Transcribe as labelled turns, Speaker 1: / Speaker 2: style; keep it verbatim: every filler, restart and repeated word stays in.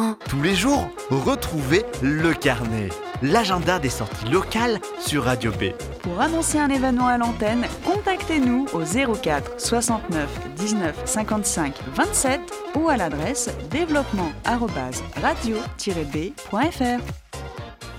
Speaker 1: matin.
Speaker 2: Tous les jours, retrouvez le carnet, l'agenda des sorties locales sur Radio B.
Speaker 3: Pour annoncer un événement à l'antenne, contactez-nous au zéro quatre soixante-neuf dix-neuf cinquante-cinq vingt-sept ou à l'adresse développement arobase radio tiret b point f r.